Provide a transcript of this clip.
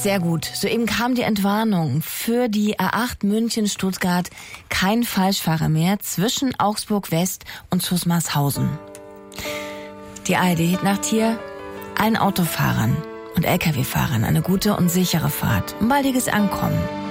Sehr gut. Soeben kam die Entwarnung. Für die A8 München-Stuttgart kein Falschfahrer mehr zwischen Augsburg West und Zusmarshausen. Die ARD-Hitnacht hier. Allen Autofahrern und Lkw-Fahrern eine gute und sichere Fahrt und baldiges Ankommen.